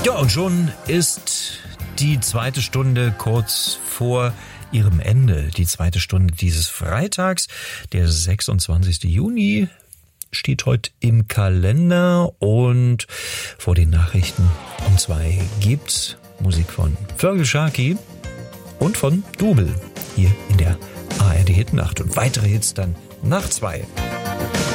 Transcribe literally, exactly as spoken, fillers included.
Ja, und schon ist die zweite Stunde kurz vor ihrem Ende. Die zweite Stunde dieses Freitags, der sechsundzwanzigsten Juni, steht heute im Kalender, und vor den Nachrichten um zwei gibt's Musik von Fergal Sharkey und von Double hier in der A R D Hitnacht, und weitere Hits dann nach zwei.